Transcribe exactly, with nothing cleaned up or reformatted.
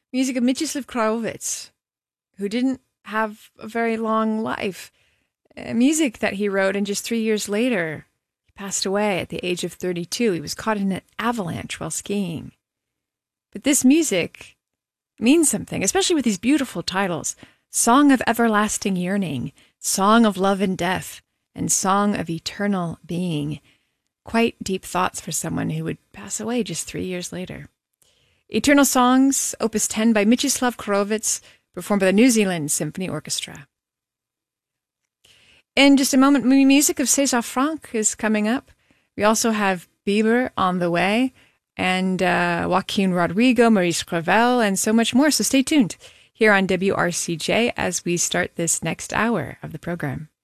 music of Mieczysław Krajowicz, who didn't have a very long life. Uh, music that he wrote, and just three years later, he passed away at the age of thirty-two. He was caught in an avalanche while skiing. But this music means something, especially with these beautiful titles. Song of Everlasting Yearning, Song of Love and Death, and Song of Eternal Being. Quite deep thoughts for someone who would pass away just three years later. Eternal Songs, Opus ten by Mieczysław Krajowicz, performed by the New Zealand Symphony Orchestra. In just a moment, music of César Franck is coming up. We also have Bieber on the way, and uh, Joaquin Rodrigo, Maurice Ravel, and so much more. So stay tuned here on W R C J as we start this next hour of the program.